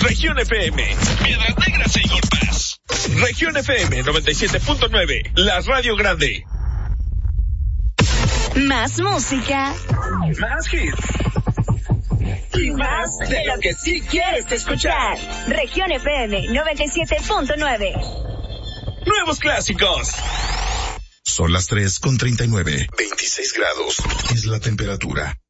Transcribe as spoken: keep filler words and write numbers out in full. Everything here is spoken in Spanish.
Región F M, Piedras Negras e Igor Paz. Región F M noventa y siete punto nueve, la radio grande. Más música. Más hits. Y más de lo que sí quieres escuchar. Región F M noventa y siete punto nueve. Nuevos clásicos. Son las tres con treinta y nueve. veintiséis grados es la temperatura.